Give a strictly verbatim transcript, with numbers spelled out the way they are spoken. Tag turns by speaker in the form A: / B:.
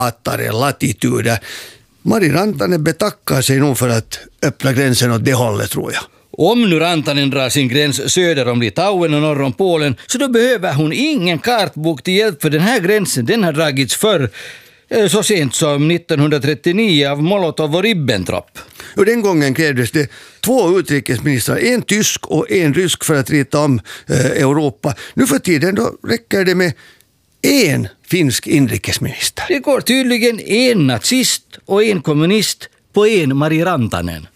A: atare latituder. Mari Rantanen betackar sig nog för att öppna gränsen åt det hållet, tror jag.
B: Om nu Rantanen drar sin gräns söder om Litauen och norr om Polen, så då behöver hon ingen kartbok till hjälp, för den här gränsen den har dragits förr, så sent som nittonhundratrettionio av Molotov och Ribbentrop.
A: Och den gången krävdes det två utrikesministrar, en tysk och en rysk, för att rita om eh, Europa. Nu för tiden då räcker det med en finsk inrikesminister.
B: Det går tydligen en nazist och en kommunist på en Mari Rantanen.